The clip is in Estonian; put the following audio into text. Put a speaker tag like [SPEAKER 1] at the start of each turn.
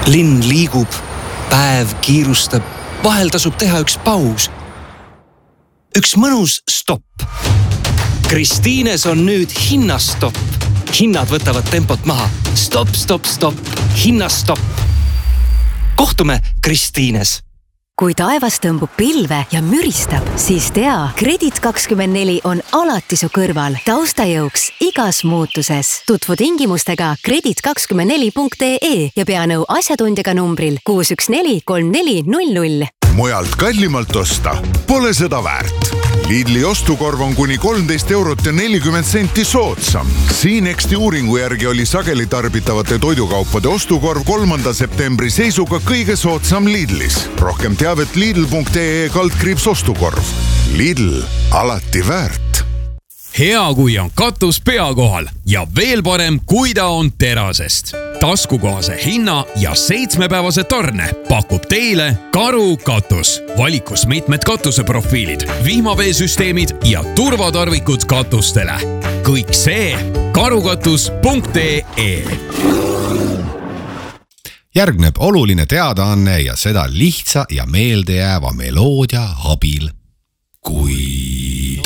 [SPEAKER 1] Linn liigub, päev kiirustab, vahel tasub teha üks paus. Üks mõnus stopp. Kristiines on nüüd hinnastopp. Hinnad võtavad tempot maha. Stopp, stopp, stopp. Hinnastopp. Kohtume Kristiines.
[SPEAKER 2] Kui taevas tõmbub pilve ja müristab, siis tea, Kredit24 on alati su kõrval. Taustajõuks igas muutuses. Tutvu tingimustega kredit24.ee ja pea nõu asjatundjaga numbril 6143400.
[SPEAKER 3] Mujalt kallimalt osta pole seda väärt. Lidli ostukorv on kuni 13 eurot ja 40 senti soodsam. Siinexti uuringu järgi oli sageli tarbitavate toidukaupade ostukorv 3. septembri seisuga kõige soodsam Lidlis. Rohkem teavet lidl.ee/ostukorv. Lidl, alati väärt.
[SPEAKER 4] Hea, kui on katus pea kohal ja veel parem, kui ta on terasest. Taskukohase hinna ja 7-päevase tarne pakub teile Karu katus. Valikus mitmed katuseprofiilid, vihmaveesüsteemid ja turvatarvikud katustele. Kõik see karukatus.ee.
[SPEAKER 5] Järgneb oluline teadaanne ja seda lihtsa ja meeldejääva meloodia abil. Kui